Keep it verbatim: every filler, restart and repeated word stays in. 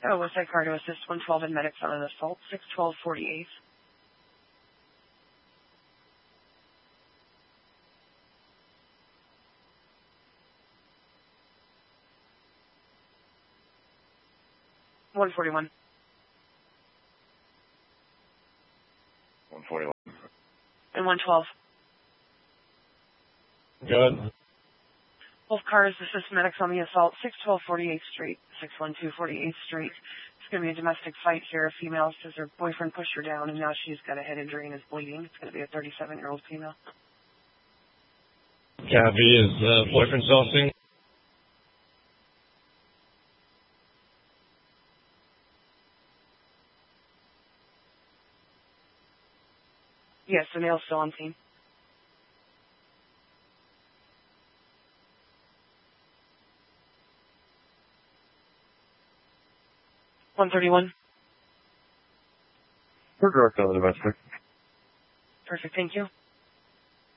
Oh, Westside Car to assist one twelve and medics on an assault, six twelve forty-eight. one forty-one. one forty-one. And one twelve. Good. Both cars assist medics on the assault, six twelve forty-eighth Street, six one two forty-eighth Street. It's going to be a domestic fight here. A female says her boyfriend pushed her down, and now she's got a head injury and is bleeding. It's going to be a thirty-seven-year-old female. Copy. Is uh, boyfriend self-seen? Yes, the male's still on scene. one thirty-one. We're direct on the domestic. Perfect, thank you.